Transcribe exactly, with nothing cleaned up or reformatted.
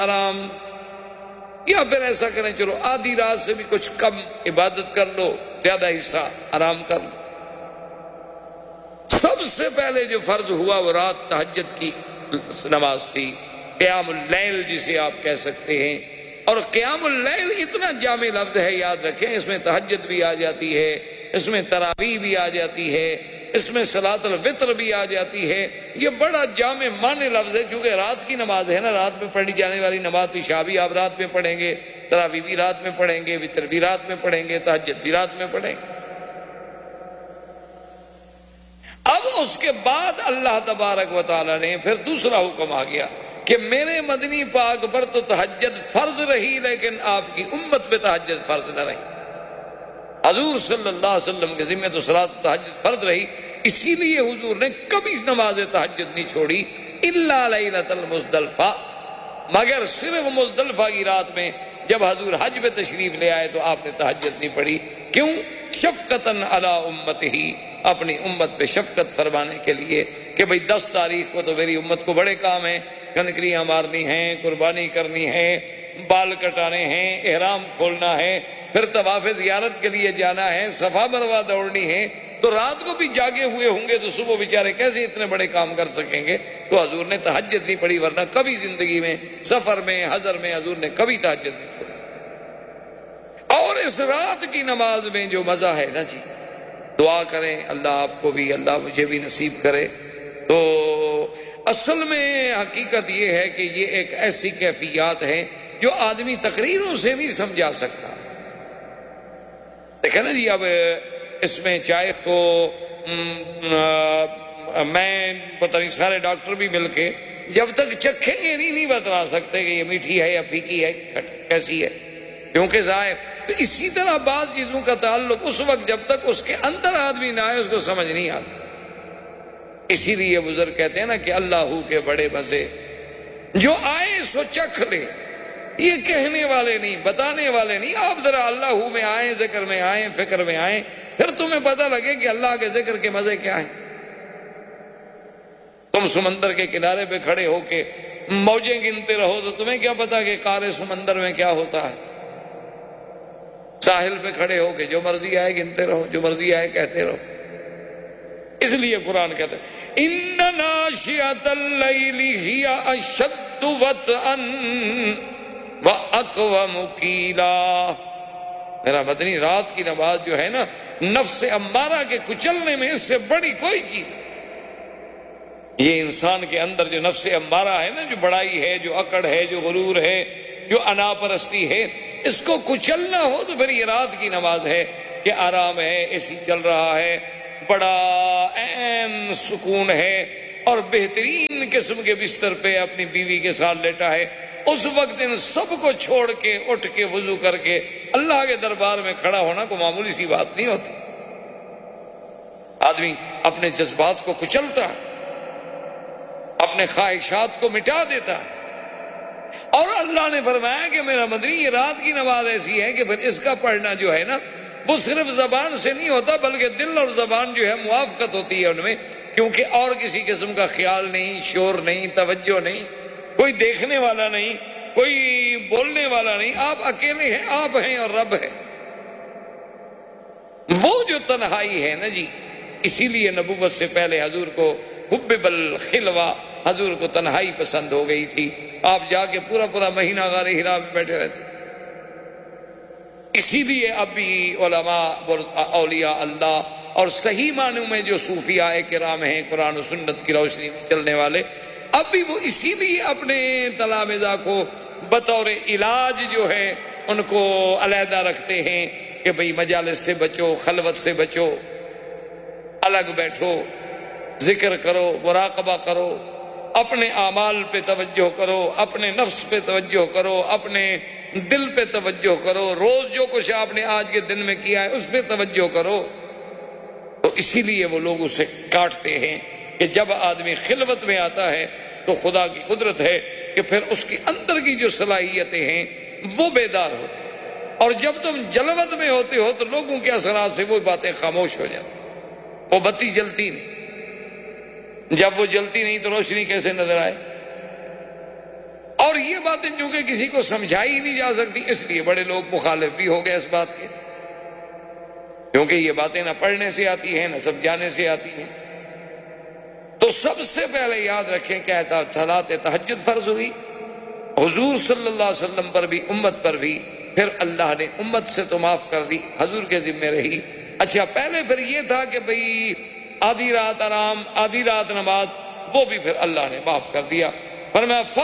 آرام، یا پھر ایسا کریں چلو آدھی رات سے بھی کچھ کم عبادت کر لو، زیادہ حصہ آرام کر لو۔ سب سے پہلے جو فرض ہوا وہ رات تہجد کی نماز تھی، قیام اللیل جسے آپ کہہ سکتے ہیں۔ اور قیام اللیل اتنا جامع لفظ ہے، یاد رکھیں، اس میں تہجد بھی آ جاتی ہے، اس میں تراویح بھی آ جاتی ہے، اس میں صلاۃ الوتر بھی آ جاتی ہے۔ یہ بڑا جامع معنی لفظ ہے، کیونکہ رات کی نماز ہے نا، رات میں پڑھی جانے والی نماز، عشاء بھی آپ رات میں پڑھیں گے، تراویح بھی رات میں پڑھیں گے، وتر بھی رات میں پڑھیں گے، تہجد بھی رات میں پڑھیں گے۔ اب اس کے بعد اللہ تبارک و تعالی نے پھر دوسرا حکم آ گیا کہ میرے مدنی پاک پر تو تہجد فرض رہی، لیکن آپ کی امت پہ تہجد فرض نہ رہی۔ حضور صلی اللہ علیہ وسلم کے ذمہ تو صلاۃ تہجد فرض رہی، اسی لیے حضور نے کبھی نماز تہجد نہیں چھوڑی، الا لیلۃ المزدلفہ، مگر صرف مزدلفہ کی رات میں جب حضور حج پہ تشریف لے آئے تو آپ نے تہجد نہیں پڑھی۔ کیوں؟ شفقتاً علی امتہ، اپنی امت پہ شفقت فرمانے کے لیے کہ بھئی دس تاریخ کو تو میری امت کو بڑے کام ہیں، کنکریاں مارنی ہیں، قربانی کرنی ہے، بال کٹانے ہیں، احرام کھولنا ہے، پھر طواف زیارت کے لیے جانا ہے، صفا مروہ دوڑنی ہے، تو رات کو بھی جاگے ہوئے ہوں گے تو صبح بیچارے کیسے اتنے بڑے کام کر سکیں گے؟ تو حضور نے تہجد نہیں پڑھی، ورنہ کبھی زندگی میں سفر میں حضر میں حضور نے کبھی تہجد نہیں چھوڑی۔ اور اس رات کی نماز میں جو مزہ ہے نا جی، دعا کریں اللہ آپ کو بھی، اللہ مجھے بھی نصیب کرے۔ تو اصل میں حقیقت یہ ہے کہ یہ ایک ایسی کیفیات ہے جو آدمی تقریروں سے نہیں سمجھا سکتا۔ دیکھیں نا جی، اب اس میں چاہے تو میں پتہ نہیں سارے ڈاکٹر بھی مل کے جب تک چکھیں گے نہیں نہیں بتا سکتے کہ یہ میٹھی ہے یا پھیکی ہے، کیسی ہے، کیونکہ ظاہر۔ تو اسی طرح بعض چیزوں کا تعلق اس وقت جب تک اس کے اندر آدمی نہ آئے اس کو سمجھ نہیں آتا۔ اسی لیے بزرگ کہتے ہیں نا کہ اللہ ہو کے بڑے مزے، جو آئے سو چکھ لے، یہ کہنے والے نہیں، بتانے والے نہیں۔ آپ ذرا اللہ ہو میں آئیں، ذکر میں آئیں، فکر میں آئیں، پھر تمہیں پتہ لگے کہ اللہ کے ذکر کے مزے کیا ہیں۔ تم سمندر کے کنارے پہ کھڑے ہو کے موجیں گنتے رہو تو تمہیں کیا پتا کہ قعر سمندر میں کیا ہوتا ہے۔ ساحل پہ کھڑے ہو کے جو مرضی آئے گنتے رہو، جو مرضی آئے کہتے رہو۔ اس لیے قرآن کہتا ہے ان ناشئۃ اللیل ہی اشد وطئا واقوم قیلا۔ میرا مدنی رات کی نماز جو ہے نا، نفس امارہ کے کچلنے میں اس سے بڑی کوئی چیز نہیں۔ یہ انسان کے اندر جو نفس امارہ ہے نا، جو بڑائی ہے، جو اکڑ ہے، جو غرور ہے، جو انا پرستی ہے، اس کو کچلنا ہو تو پھر یہ رات کی نماز ہے کہ آرام ہے، اے سی چل رہا ہے، بڑا عین سکون ہے، اور بہترین قسم کے بستر پہ اپنی بیوی کے ساتھ لیٹا ہے۔ اس وقت ان سب کو چھوڑ کے اٹھ کے وضو کر کے اللہ کے دربار میں کھڑا ہونا کوئی معمولی سی بات نہیں ہوتی۔ آدمی اپنے جذبات کو کچلتا ہے، اپنے خواہشات کو مٹا دیتا ہے، اور اللہ نے فرمایا کہ میرا مدنی یہ رات کی نماز ایسی ہے کہ پھر اس کا پڑھنا جو ہے نا، وہ صرف زبان سے نہیں ہوتا بلکہ دل اور زبان جو ہے موافقت ہوتی ہے ان میں، کیونکہ اور کسی قسم کا خیال نہیں، شور نہیں، توجہ نہیں، کوئی دیکھنے والا نہیں، کوئی بولنے والا نہیں، آپ اکیلے ہیں، آپ ہیں اور رب ہے۔ وہ جو تنہائی ہے نا جی، اسی لیے نبوت سے پہلے حضور کو حبب الخلوہ، حضور کو تنہائی پسند ہو گئی تھی۔ آپ جا کے پورا پورا مہینہ غار حرا میں بیٹھے رہتے۔ اسی لیے اب بھی علماء اولیاء اللہ اور صحیح معنوں میں جو صوفیاء کرام ہیں، قرآن و سنت کی روشنی میں چلنے والے، اب بھی وہ اسی لیے اپنے تلامذہ کو بطور علاج جو ہے ان کو علیحدہ رکھتے ہیں کہ بھئی مجالس سے بچو، خلوت سے بچو، الگ بیٹھو، ذکر کرو، مراقبہ کرو، اپنے اعمال پہ توجہ کرو، اپنے نفس پہ توجہ کرو، اپنے دل پہ توجہ کرو، روز جو کچھ آپ نے آج کے دن میں کیا ہے اس پہ توجہ کرو۔ تو اسی لیے وہ لوگ اسے کاٹتے ہیں کہ جب آدمی خلوت میں آتا ہے تو خدا کی قدرت ہے کہ پھر اس کے اندر کی جو صلاحیتیں ہیں وہ بیدار ہوتی ہیں، اور جب تم جلوت میں ہوتے ہو تو لوگوں کے اثرات سے وہ باتیں خاموش ہو جاتی، وہ بتی جلتی نہیں۔ جب وہ جلتی نہیں تو روشنی کیسے نظر آئے؟ اور یہ باتیں چونکہ کسی کو سمجھائی نہیں جا سکتی، اس لیے بڑے لوگ مخالف بھی ہو گئے اس بات کے، کیونکہ یہ باتیں نہ پڑھنے سے آتی ہیں نہ سمجھانے سے آتی ہیں۔ تو سب سے پہلے یاد رکھیں کہ صلاۃ تہجد فرض ہوئی حضور صلی اللہ علیہ وسلم پر بھی، امت پر بھی، پھر اللہ نے امت سے تو معاف کر دی، حضور کے ذمہ رہی۔ اچھا پہلے پھر یہ تھا کہ بھئی آدھی رات آرام، آدھی رات نماز، وہ بھی پھر اللہ نے معاف کر دیا۔ فرمایا